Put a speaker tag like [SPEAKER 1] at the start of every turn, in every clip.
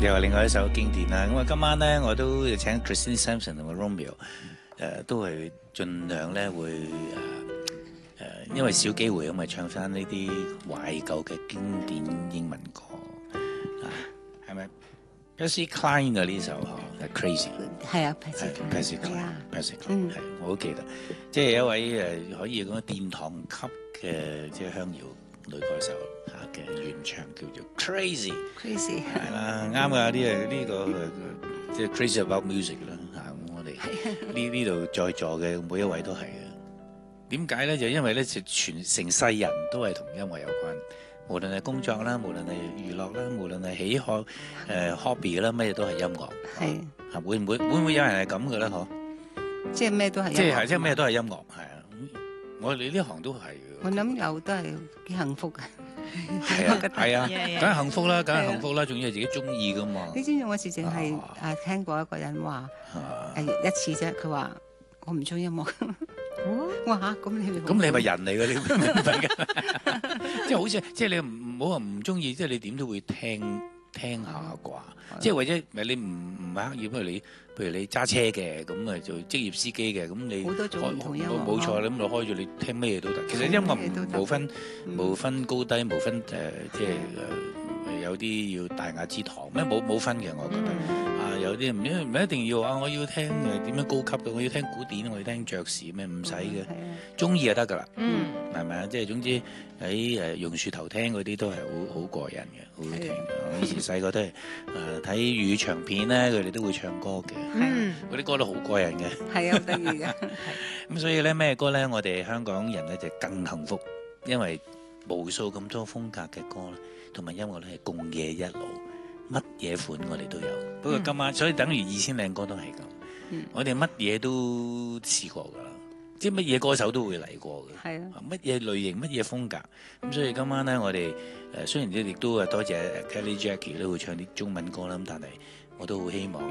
[SPEAKER 1] 又係另外一首經典啦。咁啊，今晚咧我都請 Christine Sampson 同埋 Romeo，都係盡量咧會因為少機會咁咪唱翻呢啲懷舊嘅經典英文歌啊，係咪 Patsy Cline 嘅呢首嗬？Crazy
[SPEAKER 2] 係啊 ，Patsy
[SPEAKER 1] Cline，係我好記得，即係一位可以講殿堂級嘅即係鄉謠女歌手嘅原唱叫做 Crazy， 係啦，啱噶呢個即係 Crazy About Music 啦嚇，我哋呢度在座嘅每一位都係嘅。點解咧？就因為咧，就全成世人都係同音樂有關，無論係工作啦，無論係娛樂啦，無論係喜好hobby 啦，乜嘢都係音樂。係嚇，會唔會有人係咁嘅咧？嗬，
[SPEAKER 2] 即係咩都係音樂。
[SPEAKER 1] 即係咩都係音樂，係啊！我哋呢行都係。
[SPEAKER 2] 我諗有都係幾幸福嘅。
[SPEAKER 1] 係啊，梗係幸福啦，梗係幸福啦，仲要係自己中意噶嘛。
[SPEAKER 2] 你知唔知我次淨係聽過一個人話一次啫，佢話我唔中意音樂。我嚇咁你
[SPEAKER 1] 係咪人嚟嘅？你明唔明㗎？即係好似即係你唔好話唔中意，即係你點都會聽下啩。即係或者你唔刻意，譬如你揸車嘅，咁啊做職業司機嘅，咁你
[SPEAKER 2] 好多種唔同音樂。
[SPEAKER 1] 冇錯，咁就開住你聽咩嘢都得。其實音樂無分高低，無分即係有啲要大雅之堂咩？冇分嘅，我覺得。有啲唔一定要我要聽點樣高級嘅，我要聽古典，我要聽爵士咩？唔使嘅，中意就得㗎啦。係咪啊？即係總之喺榕樹頭聽嗰啲都係好過癮嘅，好好聽。我以前細個都係睇粵語長片咧，佢哋都會唱歌嘅。嗰啲歌都好過癮嘅。係啊，好得意嘅。咁所以咧，咩歌咧？我哋香港人咧就更幸福，因為無數咁多風格嘅歌咧，同埋音樂咧係共冶一路。乜嘢款我哋都有，不過今晚所以等於2000靚歌都係咁，我哋乜嘢都試過㗎啦，即係乜嘢歌手都會嚟過嘅，係啊，乜嘢類型乜嘢風格，咁所以今晚咧我哋雖然亦都多謝 Kelly Jackie 都會唱啲中文歌啦，咁但係我都好希望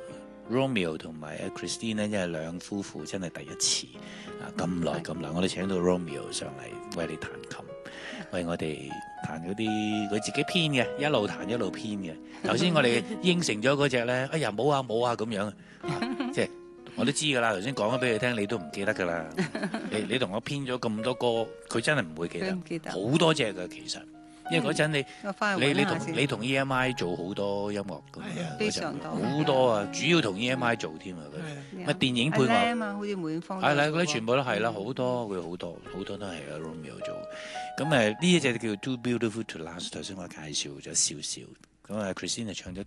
[SPEAKER 1] Romeo 同埋Christine 咧，因為兩夫婦真係第一次咁耐，我哋請到 Romeo 上嚟為你彈琴。為我哋彈嗰啲佢自己編嘅，一路彈一路編嘅。頭先我哋應承咗嗰隻咧，哎呀冇啊咁樣，即係我都知㗎啦。頭先講咗俾你聽，你都唔記得㗎啦。你同我編咗咁多歌，佢真係唔會記得，好多隻㗎其實。因為嗰陣你同 EMI 做好多音樂㗎嘛，
[SPEAKER 2] 非常多
[SPEAKER 1] 好多啊，主要同 EMI 做添啊，乜電影配樂
[SPEAKER 2] 啊嘛，好似梅艷芳
[SPEAKER 1] 係啦，嗰啲全部都係啦，好多都係阿 Romeo 做。咁呢一隻叫 Too Beautiful to Last， 頭先我介紹咗少少。咁Christine 就唱咗